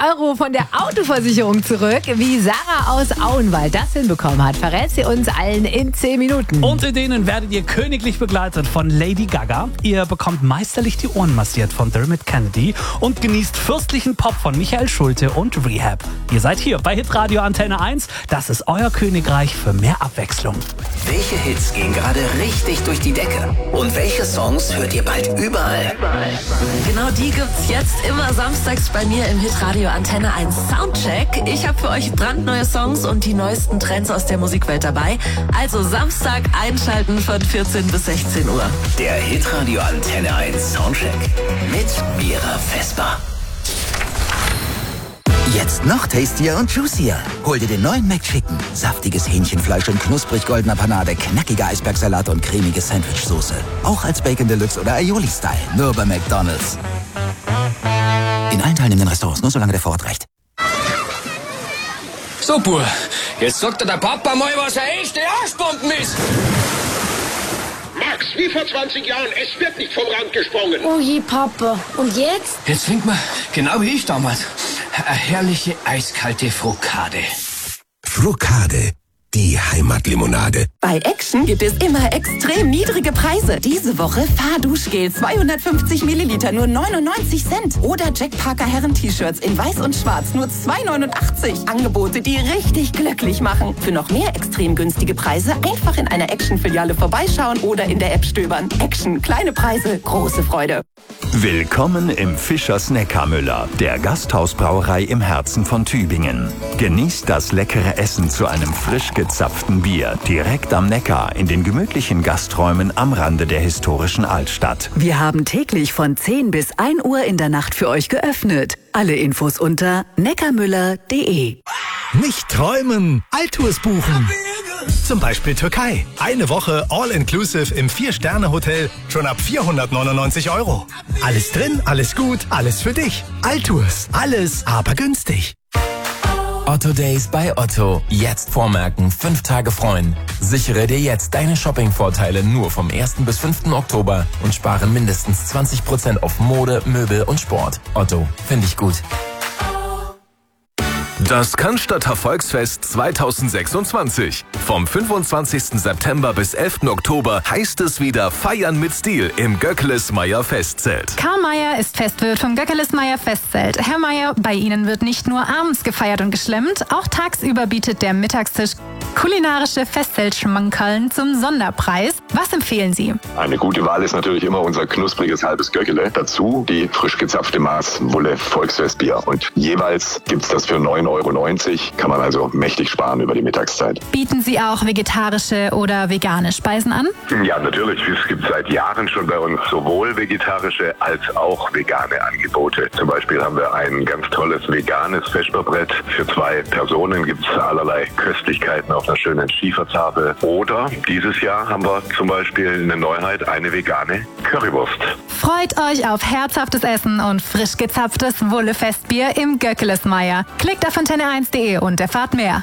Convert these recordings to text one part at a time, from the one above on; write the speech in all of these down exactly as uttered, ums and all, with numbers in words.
Euro von der Autoversicherung zurück. Wie Sarah aus Auenwald das hinbekommen hat, verrät sie uns allen in zehn Minuten. Und in denen werdet ihr königlich begleitet von Lady Gaga. Ihr bekommt meisterlich die Ohren massiert von Dermot Kennedy und genießt fürstlichen Pop von Michael Schulte und Rehab. Ihr seid hier bei Hitradio Antenne eins. Das ist euer Königreich für mehr Abwechslung. Welche Hits gehen gerade richtig durch die Decke? Und welche Songs hört ihr bald überall? Genau die gibt's jetzt immer samstags bei mir im Hitradio Antenne eins Soundcheck. Ich habe für euch brandneue Songs und die neuesten Trends aus der Musikwelt dabei. Also Samstag einschalten von vierzehn bis sechzehn Uhr. Der Hitradio Antenne eins Soundcheck mit Mira Vesper. Jetzt noch tastier und juicier. Hol dir den neuen McChicken. Saftiges Hähnchenfleisch in knusprig goldener Panade, knackiger Eisbergsalat und cremige Sandwichsoße. Auch als Bacon Deluxe oder Aioli-Style. Nur bei McDonald's. In allen teilnehmenden Restaurants, nur solange der Vorrat reicht. So, Bub, jetzt sagt dir der Papa mal, was eine echte Arschbomben ist. Max, wie vor zwanzig Jahren, es wird nicht vom Rand gesprungen. Oh je, Papa. Und jetzt? Jetzt trinkt man, genau wie ich damals, eine herrliche eiskalte Frukade. Frukade, die Heimatlimonade. Bei Action gibt es immer extrem niedrige Preise. Diese Woche Fahrduschgel zweihundertfünfzig Milliliter, nur neunundneunzig Cent. Oder Jack Parker Herren-T-Shirts in weiß und schwarz, nur zwei neunundachtzig. Angebote, die richtig glücklich machen. Für noch mehr extrem günstige Preise einfach in einer Action-Filiale vorbeischauen oder in der App stöbern. Action, kleine Preise, große Freude. Willkommen im Fischers Neckarmüller, der Gasthausbrauerei im Herzen von Tübingen. Genießt das leckere Essen zu einem frisch gezapften Bier direkt am Neckar in den gemütlichen Gasträumen am Rande der historischen Altstadt. Wir haben täglich von zehn bis ein Uhr in der Nacht für euch geöffnet. Alle Infos unter neckarmüller punkt de. Nicht träumen, Altours buchen. Zum Beispiel Türkei. Eine Woche All-Inclusive im Vier-Sterne-Hotel schon ab vierhundertneunundneunzig Euro. Alles drin, alles gut, alles für dich. Altours, alles aber günstig. Otto Days bei Otto. Jetzt vormerken, fünf Tage freuen. Sichere dir jetzt deine Shopping-Vorteile nur vom ersten bis fünften Oktober und spare mindestens zwanzig Prozent auf Mode, Möbel und Sport. Otto, finde ich gut. Das Cannstatter Volksfest zweitausendsechsundzwanzig. Vom fünfundzwanzigsten September bis elften Oktober heißt es wieder Feiern mit Stil im Göckeles-Meyer Festzelt. Karl Mayer ist Festwirt vom Göckeles-Meyer Festzelt. Herr Mayer, bei Ihnen wird nicht nur abends gefeiert und geschlemmt, auch tagsüber bietet der Mittagstisch kulinarische Festzeltschmankerln zum Sonderpreis. Was empfehlen Sie? Eine gute Wahl ist natürlich immer unser knuspriges halbes Göckele. Dazu die frisch gezapfte Maß Wulle Volksfestbier. Und jeweils gibt's das für neun Euro neunzig. Kann man also mächtig sparen über die Mittagszeit. Bieten Sie auch vegetarische oder vegane Speisen an? Ja, natürlich. Es gibt seit Jahren schon bei uns sowohl vegetarische als auch vegane Angebote. Zum Beispiel haben wir ein ganz tolles veganes Vesperbrett. Für zwei Personen gibt's allerlei Köstlichkeiten auf einer schönen Schiefertafel. Oder dieses Jahr haben wir zum Beispiel eine Neuheit, eine vegane Currywurst. Freut euch auf herzhaftes Essen und frisch gezapftes Wulle-Festbier im Göckeles-Meyer. Klickt auf antenne eins punkt de und erfahrt mehr.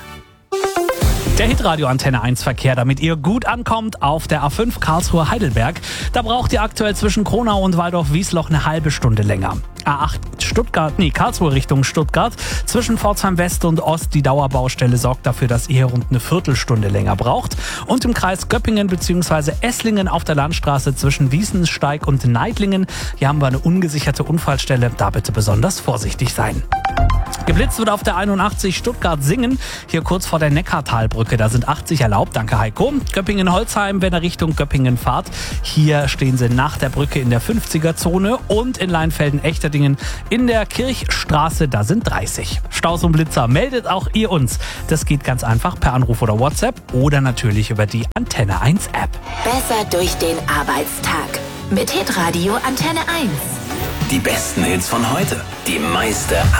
Der Hitradio Antenne eins Verkehr, damit ihr gut ankommt auf der A fünf Karlsruhe-Heidelberg. Da braucht ihr aktuell zwischen Kronau und Waldorf-Wiesloch eine halbe Stunde länger. A acht Stuttgart, nee, Karlsruhe Richtung Stuttgart. Zwischen Pforzheim West und Ost die Dauerbaustelle sorgt dafür, dass ihr rund eine Viertelstunde länger braucht. Und im Kreis Göppingen bzw. Esslingen auf der Landstraße zwischen Wiesensteig und Neidlingen. Hier haben wir eine ungesicherte Unfallstelle. Da bitte besonders vorsichtig sein. Geblitzt wird auf der einundachtzig Stuttgart-Singen, hier kurz vor der Neckartalbrücke. Da sind achtzig erlaubt, danke Heiko. Göppingen-Holzheim, wenn ihr Richtung Göppingen fahrt. Hier stehen sie nach der Brücke in der fünfziger-Zone und in Leinfelden-Echterdingen in der Kirchstraße, da sind dreißig. Staus und Blitzer, meldet auch ihr uns. Das geht ganz einfach per Anruf oder WhatsApp oder natürlich über die Antenne eins App. Besser durch den Arbeitstag mit Hitradio Antenne eins. Die besten Hits von heute, die meiste